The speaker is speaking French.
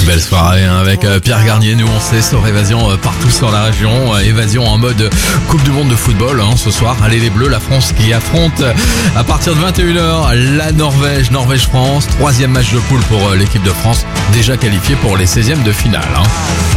Belle soirée avec Pierre Garnier. Nous on sait sur Évasion partout sur la région. Évasion en mode Coupe du Monde de football ce soir. Allez les Bleus, la France qui affronte à partir de 21h la Norvège. Norvège-France, 3e match de poule pour l'équipe de France, déjà qualifiée pour les 16e de finale.